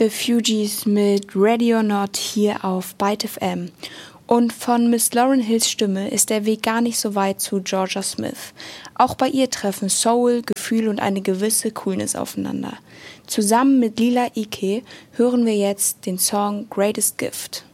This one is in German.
The Fugees mit Ready or Not hier auf Byte FM. Und von Miss Lauryn Hills Stimme ist der Weg gar nicht so weit zu Georgia Smith. Auch bei ihr treffen Soul, Gefühl und eine gewisse Coolness aufeinander. Zusammen mit Lila Ike hören wir jetzt den Song Greatest Gift.